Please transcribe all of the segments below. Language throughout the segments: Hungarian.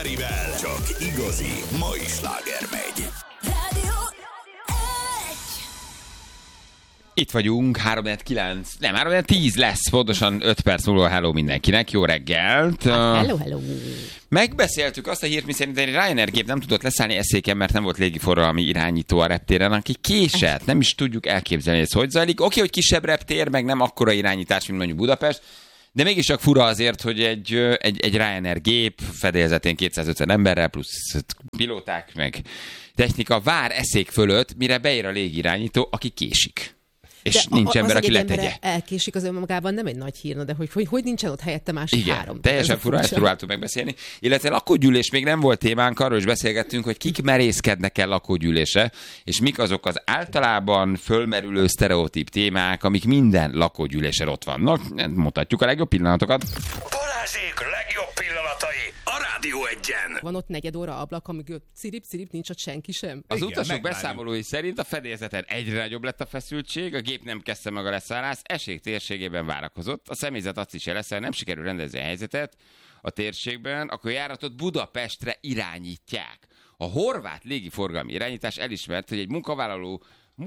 Csak igazi mai sláger megy. Itt vagyunk, 3-9, lesz, pontosan 5 perc múlva. Hello mindenkinek, jó reggelt! Hello. Megbeszéltük azt a hírt, miszerint egy Ryanair gép nem tudott leszállni eszéken, mert nem volt légiforgalmi irányító a reptéren, aki késett. Nem is tudjuk elképzelni, hogy ez hogy zajlik. Oké, hogy kisebb reptér, meg nem akkora irányítás, mint mondjuk Budapest, de mégis csak fura azért, hogy egy Ryanair gép fedélzetén 250 emberrel, plusz pilóták, meg technika vár eszék fölött, mire beér a légirányító, aki késik. És de nincs ember, aki letegye. Az, elkésik, az önmagában nem egy nagy hír, de hogy nincsen ott helyette másik igen, három. Teljesen fura, ezt próbáltuk megbeszélni. Illetve lakógyűlés még nem volt témánk, arról is beszélgettünk, hogy kik merészkednek el lakógyűlésre, és mik azok az általában fölmerülő sztereotíp témák, amik minden lakógyűlésen ott vannak. Mutatjuk a legjobb pillanatokat. Balázsék legjobb pillanatai a Rádió Egyen. Van ott negyed óra ablak, amíg cirip, nincs ott senki sem. Az utasok beszámolói szerint a fedélzeten egyre nagyobb lett a feszültség, a gép nem kezdte meg a leszállást, esély térségében várakozott. A személyzet azt is jelezte, hogy nem sikerül rendezni a helyzetet a térségben, akkor járatot Budapestre irányítják. A horvát légiforgalmi irányítás elismert, hogy egy munkavállaló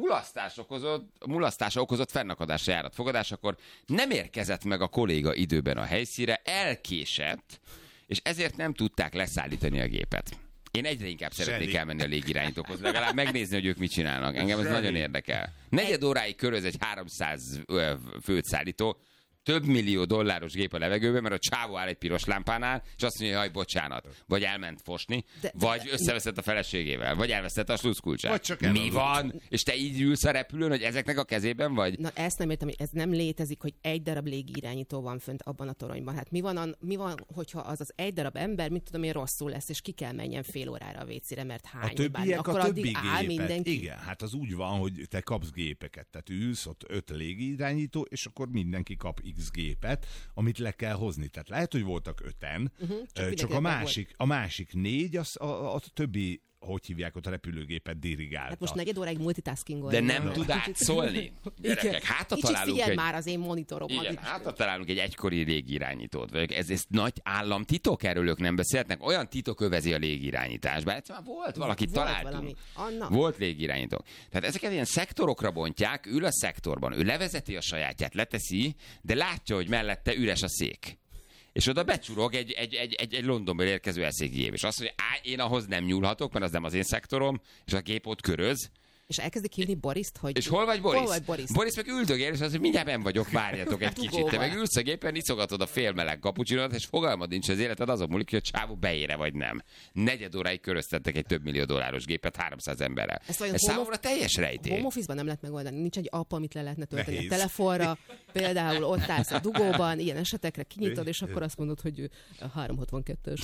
mulasztása okozott fennakadásra járat fogadásakor nem érkezett meg a kolléga időben a helyszínre, elkésett, és ezért nem tudták leszállítani a gépet. Én egyre inkább szeretnék elmenni a légirányítókhoz, legalább megnézni, hogy ők mit csinálnak. Engem ez nagyon érdekel. Negyed óráig köröz egy 300 főt szállító, több millió dolláros gép a levegőben, mert a csávó áll egy piros lámpánál, és azt mondja, hogy bocsánat, vagy elment fosni, vagy összeveszett a feleségével, vagy elvesztett a sluszkulcsát. Mi van? És te így ülsz a repülőn, hogy ezeknek a kezében vagy? Na ezt nem értem, hogy ez nem létezik, hogy egy darab légirányító van fönt abban a toronyban. Hát mi van, hogyha az egy darab ember, mit tudom én, rosszul lesz, és ki kell menjen fél órára a WC-re, mert hány. A többiek akkor a többi áll gépet. mindenki. Igen, hát az úgy van, hogy te kapsz gépeket. Tehát ülsz ott 5 légirányító, és akkor mindenki kap X gépet, amit le kell hozni. Tehát lehet, hogy voltak 5-en, csak a másik 4, a többi, hogy hívják ott a repülőgépet, dirigálta. Hát most negyed óráig multitaskingolni. De nem tud átszólni. Gyerekek, figyelj már az én monitoromat. Igen, találunk egy egykori légirányítót. Ez nagy államtitok, erről ők nem beszélhetnek. Olyan titok övezi a légirányításban. Egyszerűen volt valaki, találtunk. Volt légirányító. Tehát ezeket ilyen szektorokra bontják, ül a szektorban, ő levezeti a sajátját, leteszi, de látja, hogy mellette üres a szék. És oda becsurog egy Londonból érkező eszékgép, és azt mondja, én ahhoz nem nyúlhatok, mert az nem az én szektorom, és a gép ott köröz. És elkezdik hívni Borist, hogy... És hol vagy Boris? Boris meg üldögél, és azt mondja, mindjárt benn vagyok, várjatok egy kicsit. Te meg ülsz a gépen, iszogatod a félmeleg kapucsinót, és fogalmad nincs az életed, azon múlik, hogy a csávó beére vagy nem. Negyed óráig köröztettek egy több millió dolláros gépet 300 emberrel. Ez számomra teljes rejtély. Home office-ban nem lehet megoldani, nincs egy app, amit le lehetne tölteni a telefonra, például ott állsz a dugóban, ilyen esetekre kinyitod, és akkor azt mondod, hogy a 362-es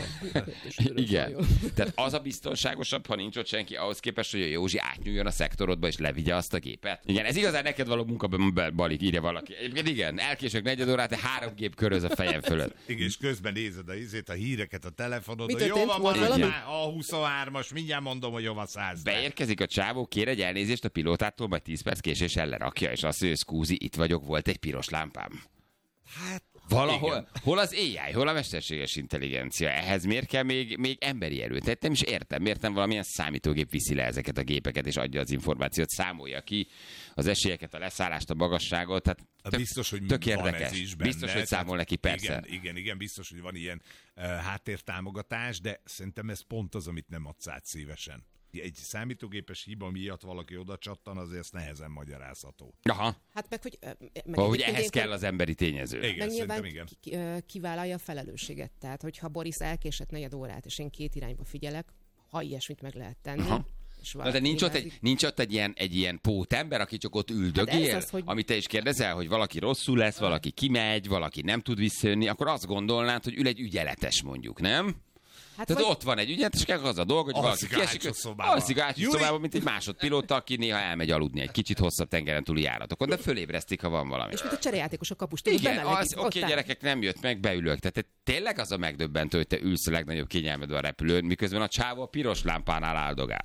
kérem. Igen. Tehát az a biztonságosabb, ha nincs ott senki, ahhoz képest, hogy a Józsi átnyúljon a szektorodba, és levigye azt a gépet. Igen, ez igazán neked való munka, Balik, írja valaki. Egyébként igen, elkésök negyed órát, de 3 gép köröz a fejem fölött. Igen, és közben nézed a híreket a telefonodon. Jó van, a 23-as, mindjárt mondom, hogy jó van 100. Beérkezik a csávó, kér egy elnézést a pilótától, majd 10 perc késéssel lerakja, és azt mondja, szkúzi, itt vagyok, volt egy piros lámpám. Hát, valahol, hol az AI, hol a mesterséges intelligencia? Ehhez miért kell még emberi erő? Tehát nem is értem, miért nem valamilyen számítógép viszi le ezeket a gépeket, és adja az információt, számolja ki az esélyeket, a leszállást, a magasságot. Tehát biztos, hogy tök van érdekes. ez is benne. Biztos, hogy számol neki, persze. Igen, biztos, hogy van ilyen háttértámogatás, de szerintem ez pont az, amit nem adsz át szívesen. Egy számítógépes hiba miatt valaki oda csattan, azért ezt nehezen magyarázható. Aha. Hát meg, hogy ehhez kell az emberi tényező. Igen, meg nyilván igen. kivállalja a felelősséget. Tehát, hogyha Boris elkésett negyed órát, és én 2 irányba figyelek, ha ilyesmit meg lehet tenni. Aha. De nincs ott egy ilyen pótember, aki csak ott üldögél, hát hogy... amit te is kérdezel, hogy valaki rosszul lesz, valaki kimegy, valaki nem tud visszajönni, akkor azt gondolnád, hogy ül egy ügyeletes mondjuk, nem? Hát tehát ott van egy ügyet, és az a dolog, hogy valaki kiesik, alszik ágyú szobában, mint egy másodpilóta, aki néha elmegy aludni egy kicsit hosszabb tengeren túli járatokon, de fölébresztik, ha van valami. És mint a cserejátékos a kapust. Igen, oké, gyerekek, nem jött meg, beülök. Tehát tényleg az a megdöbbentő, hogy te ülsz a legnagyobb kényelmedben a repülőn, miközben a csávó a piros lámpánál áldogál.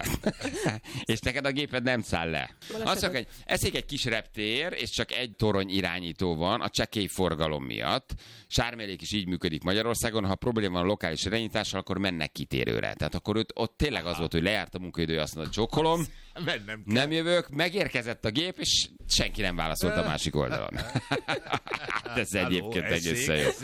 És neked a géped nem száll le. Azt mondja, hogy eszik egy kis reptér, és csak egy torony irányító van a csekély forgalom miatt. Sármélék is így működik Magyarországon, ha probléma van a lokális irányítással, akkor mennek kitérőre. Tehát akkor ott tényleg az volt, hogy lejárt a munkaidő, azt mondta, csókolom, nem jövök, megérkezett a gép, és senki nem válaszolt a másik oldalon. Ez egyébként egészen jó.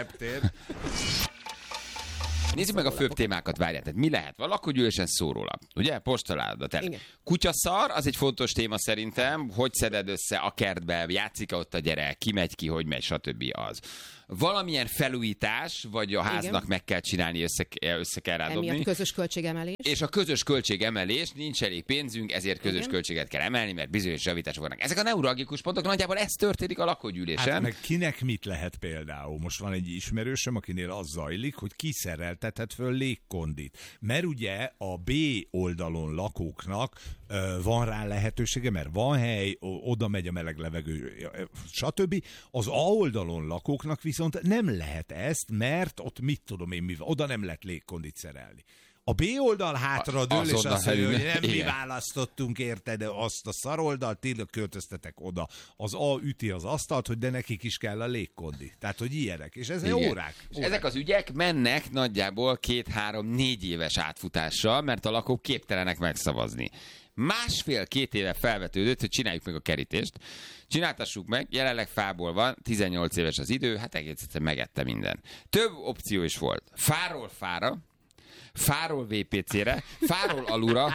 Nézzük meg a főbb témákat, várjál. Tehát mi lehet? A lakógyűlésen szó róla. Ugye? Postaláda. Kutyaszar, az egy fontos téma szerintem. Hogy szeded össze a kertbe, játszik ott a gyerek, ki megy ki, hogy megy, stb. Az. Valamilyen felújítás, vagy a háznak meg kell csinálni, össze kell rá dobni. Emiatt közös költségemelés. És a közös költségemelés, nincs elég pénzünk, ezért közös költséget kell emelni, mert bizonyos javítások vannak. Ezek a neuralgikus pontok, nagyjából ez történik a lakógyűlésen. Hát meg kinek mit lehet például? Most van egy ismerősöm, akinél az zajlik, hogy kiszereltethet föl légkondit. Mert ugye a B oldalon lakóknak van rá lehetősége, mert van hely, oda megy a meleg levegő, stb. Az A oldalon lakóknak viszont nem lehet ezt, mert ott mit tudom én, mivel oda nem lehet légkondit szerelni. A B oldal hátra dől, és azt mondja, hogy nem mi választottunk, érted, azt a szaroldalt, ti költöztetek oda. Az A üti az asztalt, hogy de nekik is kell a légkondi. Tehát, hogy ilyenek. És ez órák. És ezek az ügyek mennek nagyjából 2-3-4 éves átfutással, mert a lakók képtelenek megszavazni. 1,5-2 éve felvetődött, hogy csináljuk meg a kerítést. Csináltassuk meg, jelenleg fából van, 18 éves az idő, hát egész egyszerűen megette minden. Több opció is volt. Fáról fára, fáról VPC-re, fáról alulra,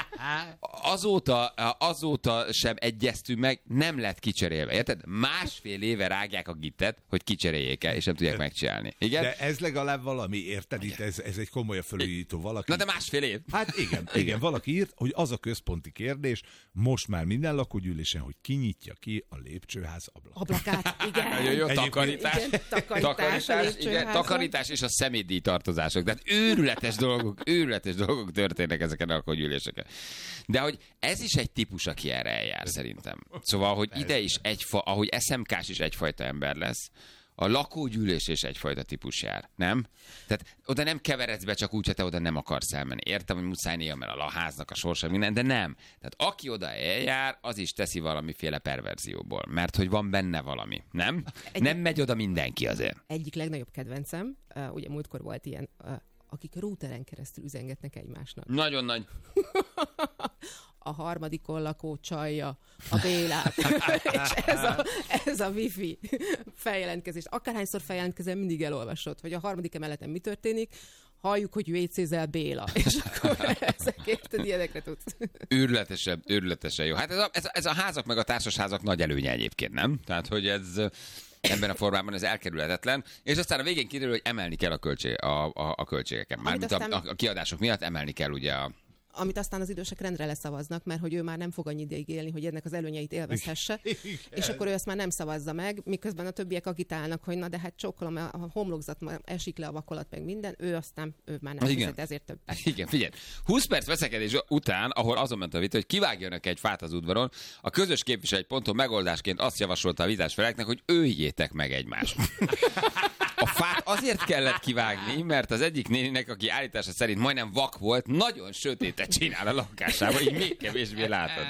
azóta sem egyeztünk meg, nem lett kicserélve. Érted? 1,5 éve rágják a gittet, hogy kicseréljék el, és nem tudják megcsinálni. Igen? De ez legalább valami, érted? Itt ez egy komolyabb felújító valaki. Na de 1,5 év. Hát igen, valaki írt, hogy az a központi kérdés, most már minden lakógyűlésen, hogy kinyitja ki a lépcsőház ablakát. Igen. Nagyon jó, takarítás. Takarítás és a személydíj tartozások. Tehát őrületes dolgok történnek ezeken a lakógyűléseken. De hogy ez is egy típus, aki erre eljár szerintem. Szóval, hogy ide is ahogy SMK-s is egyfajta ember lesz, a lakógyűlés is egyfajta típus jár, nem? Tehát oda nem keveredsz be csak úgy, hogy te oda nem akarsz elmenni. Értem, hogy muszáj néha, mert a háznak a sorsa minden, de nem. Tehát aki oda eljár, az is teszi valamiféle perverzióból, mert hogy van benne valami, nem? Nem megy oda mindenki azért. Egyik legnagyobb kedvencem, ugye múltkor volt ilyen, akik routeren keresztül üzengetnek egymásnak. Nagyon nagy. A harmadikon lakó csalja a Bélát. És ez a wifi feljelentkezés. Akárhányszor feljelentkezem, mindig elolvasod, hogy a harmadik emeleten mi történik, halljuk, hogy vécézel Béla. És akkor ezekért ilyenekre tudsz. Őrületesen jó. Hát ez a házak meg a társasházak nagy előnye egyébként, nem? Tehát, hogy ez ebben a formában ez elkerülhetetlen, és aztán a végén kiderül, hogy emelni kell a költségeket. Mármint a kiadások miatt emelni kell ugye amit aztán az idősek rendre leszavaznak, mert hogy ő már nem fog annyi ideig élni, hogy ennek az előnyeit élvezhesse, és akkor ő ezt már nem szavazza meg, miközben a többiek agitálnak, hogy na de hát csókolom, a homlokzat esik le a vakolat, meg minden, ő már nem fizet, ezért többet. Igen, figyelj, 20 perc veszekedés után, ahol azon ment a vita, hogy kivágjanak egy fát az udvaron, a közös képviselő egy ponton megoldásként azt javasolta a vitás feleknek, hogy öljétek meg egymást. A fát azért kellett kivágni, mert az egyik néninek, aki állítása szerint majdnem vak volt, nagyon sötétet csinál a lakásában, így még kevésbé látod.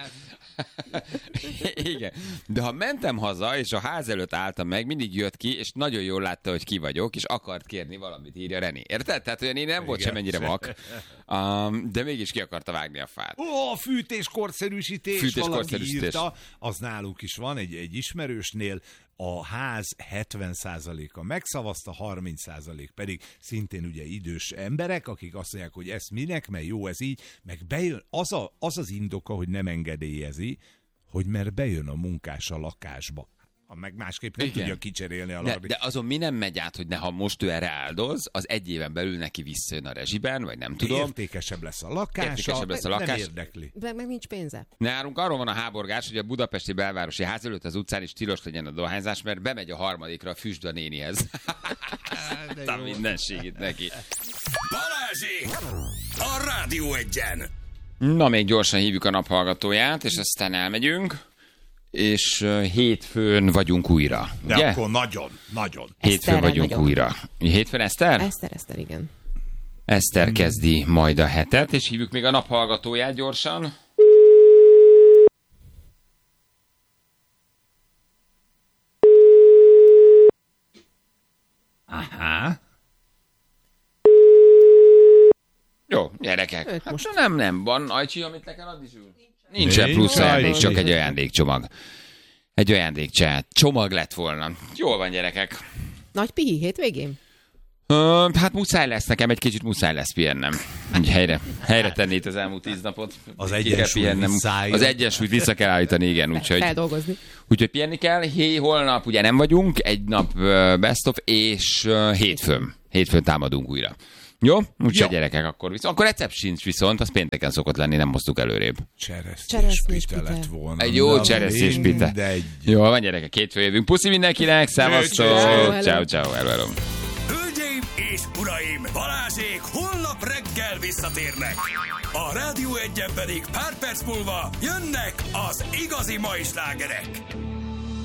Igen. De ha mentem haza, és a ház előtt álltam meg, mindig jött ki, és nagyon jól látta, hogy ki vagyok, és akart kérni valamit, írja René. Érted? Tehát olyan én nem volt semennyire vak, de mégis ki akarta vágni a fát. Ó, fűtéskorszerűsítés, valaki írta, az nálunk is van, egy ismerősnél, a ház 70%-a megszavazta, 30% pedig szintén ugye idős emberek, akik azt mondják, hogy ez minek, mert jó ez így, meg bejön, az indoka, hogy nem engedélyezi, hogy mert bejön a munkás a lakásba. Meg másképp nem tudja kicserélni a de azon mi nem megy át, hogy ha most ő erre áldoz, az egy éven belül neki visszajön a rezsiben, vagy nem tudom. Értékesebb lesz a lakása, nem érdekli. De meg nincs pénze. Nálunk arról van a háborgás, hogy a budapesti belvárosi ház előtt az utcán is tilos legyen a dohányzás, mert bemegy a harmadikra a füstda nénihez. A mindenségét neki. Balázsi! A Rádió Egyen! Na, még gyorsan hívjuk a naphallgatóját, és aztán elmegyünk. És hétfőn vagyunk újra. De ugye? Akkor nagyon. Hétfőn vagyunk újra. Hétfőn Eszter? Eszter, igen. Eszter kezdi majd a hetet, és hívjuk még a naphallgatóját gyorsan. Aha. Gyerekek, most nem van ajcsi, amit nekem adni ül. Nincsen plusz ajándék, csak egy ajándékcsomag. Egy ajándékcsomag lett volna. Jól van, gyerekek. Nagy pihi hétvégén? Hát muszáj lesz, nekem egy kicsit muszáj lesz pihennem. Helyre tenni itt az elmúlt 10 napot. Az egyensúlyt vissza kell állítani, igen. Úgyhogy, feldolgozni. Úgyhogy pihenni kell. Holnap ugye nem vagyunk, egy nap best of, és hétfőn támadunk újra. Jó? Úgyhogy gyerekek, akkor recept sincs viszont, az pénteken szokott lenni, nem hoztuk előrébb. Cseresznyéspite lett volna. Egy jó cseresznyéspite. Jó, van gyerekek, hétfőn jövünk. Puszi mindenkinek, szevasztok! Ciao. Hello. Hölgyeim és uraim, Balázsék holnap reggel visszatérnek. A Rádió 1-en pedig pár perc múlva jönnek az igazi mai slágerek.